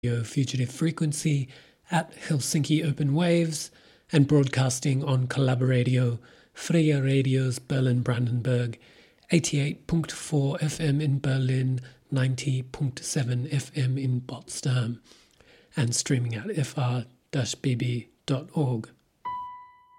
Fugitive Frequency at Helsinki Open Waves and broadcasting on Collaboradio, Freya Radio's Berlin-Brandenburg, 88.4 FM in Berlin, 90.7 FM in Potsdam, and streaming at fr-bb.org.